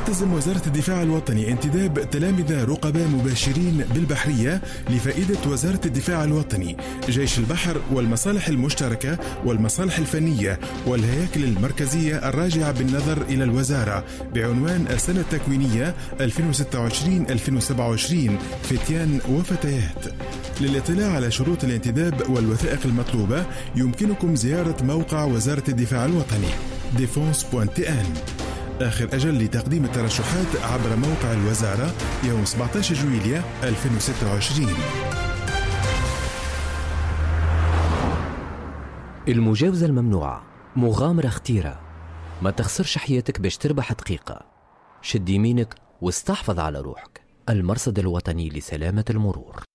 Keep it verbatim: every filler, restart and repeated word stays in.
تعتزم وزارة الدفاع الوطني انتداب تلامذة رقباء مباشرين بالبحرية لفائدة وزارة الدفاع الوطني، جيش البحر والمصالح المشتركة والمصالح الفنية والهياكل المركزية الراجعة بالنظر إلى الوزارة بعنوان السنة التكوينية ألفين وستة وعشرين ألفين وسبعة وعشرين فتيان وفتيات. للاطلاع على شروط الانتداب والوثائق المطلوبة يمكنكم زيارة موقع وزارة الدفاع الوطني ديفونس دوت تي إن. آخر أجل لتقديم الترشحات عبر موقع الوزارة يوم سبعة عشر جويلية ألفين وستة وعشرين. المجاوزة الممنوعة مغامرة خطيرة، ما تخسرش حياتك باش تربح دقيقة. شد يمينك واستحفظ على روحك. المرصد الوطني لسلامة المرور.